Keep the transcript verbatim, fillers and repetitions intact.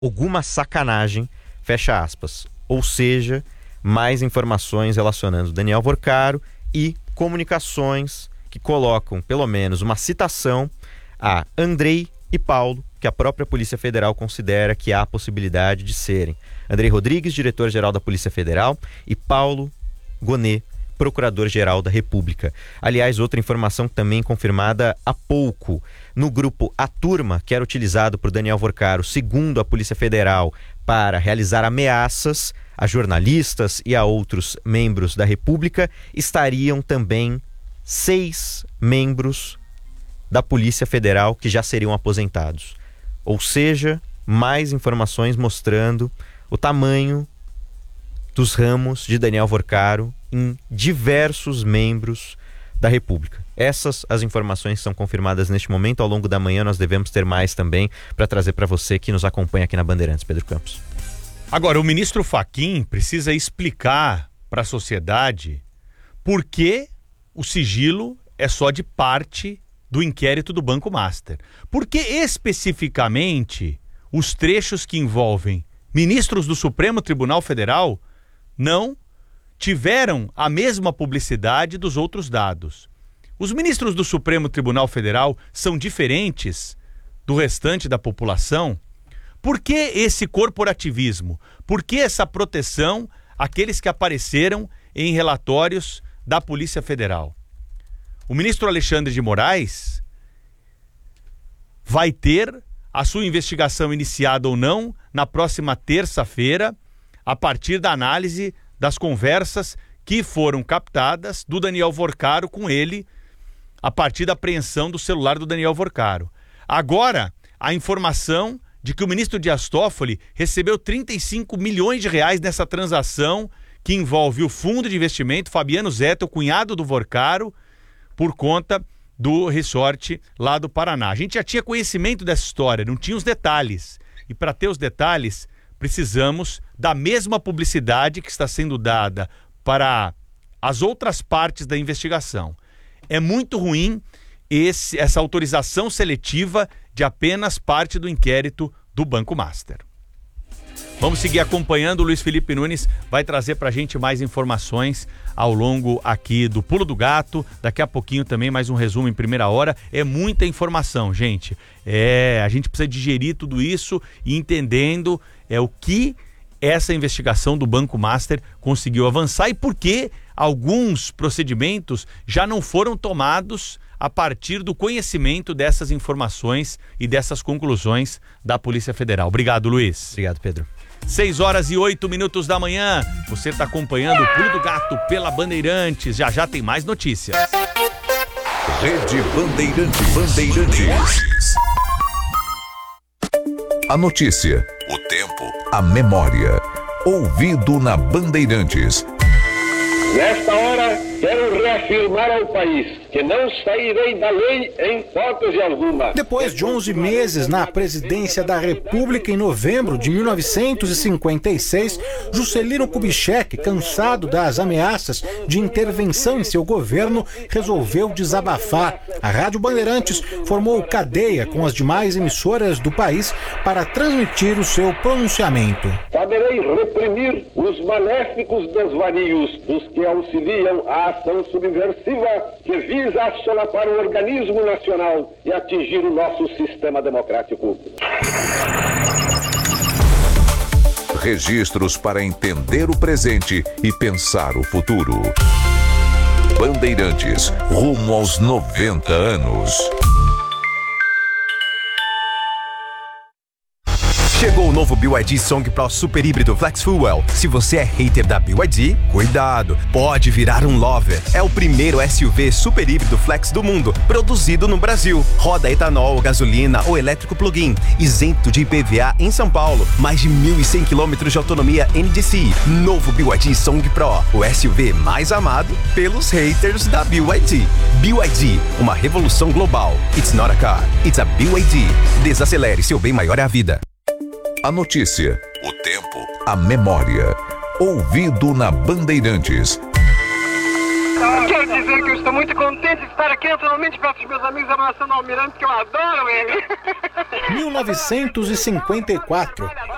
alguma sacanagem, fecha aspas. Ou seja, mais informações relacionando Daniel Vorcaro e comunicações que colocam, pelo menos, uma citação a Andrei e Paulo, que a própria Polícia Federal considera que há a possibilidade de serem Andrei Rodrigues, diretor-geral da Polícia Federal, e Paulo Gonet, procurador-geral da República. Aliás, outra informação também confirmada há pouco. No grupo A Turma, que era utilizado por Daniel Vorcaro, segundo a Polícia Federal, para realizar ameaças a jornalistas e a outros membros da República, estariam também seis membros da Polícia Federal que já seriam aposentados. Ou seja, mais informações mostrando o tamanho dos ramos de Daniel Vorcaro em diversos membros da República. Essas as informações são confirmadas neste momento. Ao longo da manhã nós devemos ter mais também para trazer para você que nos acompanha aqui na Bandeirantes, Pedro Campos. Agora, o ministro Fachin precisa explicar para a sociedade por que o sigilo é só de parte do inquérito do Banco Master. Por que especificamente os trechos que envolvem ministros do Supremo Tribunal Federal não tiveram a mesma publicidade dos outros dados? Os ministros do Supremo Tribunal Federal são diferentes do restante da população? Por que esse corporativismo? Por que essa proteção àqueles que apareceram em relatórios da Polícia Federal? O ministro Alexandre de Moraes vai ter a sua investigação iniciada ou não na próxima terça-feira, a partir da análise das conversas que foram captadas do Daniel Vorcaro com ele, a partir da apreensão do celular do Daniel Vorcaro. Agora, a informação de que o ministro Dias Toffoli recebeu trinta e cinco milhões de reais nessa transação que envolve o fundo de investimento Fabiano Zeta, o cunhado do Vorcaro, por conta do resort lá do Paraná. A gente já tinha conhecimento dessa história, não tinha os detalhes. E para ter os detalhes, precisamos da mesma publicidade que está sendo dada para as outras partes da investigação. É muito ruim esse, essa autorização seletiva de apenas parte do inquérito do Banco Master. Vamos seguir acompanhando. O Luiz Felipe Nunes vai trazer pra gente mais informações ao longo aqui do Pulo do Gato. Daqui a pouquinho também mais um resumo em primeira hora. É muita informação, gente. É, a gente precisa digerir tudo isso e entendendo é, o que essa investigação do Banco Master conseguiu avançar e por que alguns procedimentos já não foram tomados a partir do conhecimento dessas informações e dessas conclusões da Polícia Federal. Obrigado, Luiz. Obrigado, Pedro. seis horas e oito minutos da manhã. Você está acompanhando o Pulo do Gato pela Bandeirantes. Já já tem mais notícias. Rede Bandeirantes. Bandeirantes. A notícia, o tempo, a memória. Ouvido na Bandeirantes. Nesta hora, quero reafirmar ao país que não sairei da lei em hipótese alguma. Depois de onze meses na presidência da República em novembro de mil novecentos e cinquenta e seis, Juscelino Kubitschek, cansado das ameaças de intervenção em seu governo, resolveu desabafar. A Rádio Bandeirantes formou cadeia com as demais emissoras do país para transmitir o seu pronunciamento. Saberei reprimir os maléficos desvarios dos que auxiliam a ação subversiva que visa assolapar o organismo nacional e atingir o nosso sistema democrático. Registros para entender o presente e pensar o futuro. Bandeirantes, rumo aos noventa anos. Chegou o novo B Y D Song Pro Super Híbrido Flex Fuel. Se você é hater da B Y D, cuidado, pode virar um lover. É o primeiro S U V super híbrido flex do mundo, produzido no Brasil. Roda etanol, gasolina ou elétrico plug-in, isento de I P V A em São Paulo. Mais de mil e cem quilômetros de autonomia N D C I. Novo B Y D Song Pro, o S U V mais amado pelos haters da B Y D. B Y D, uma revolução global. It's not a car, it's a B Y D. Desacelere, seu bem maior é a vida. A notícia, o tempo, a memória. Ouvido na Bandeirantes. Quero dizer que eu estou muito contente de estar aqui naturalmente perto dos meus amigos abraçando o Almirante, que eu adoro ele. mil novecentos e cinquenta e quatro.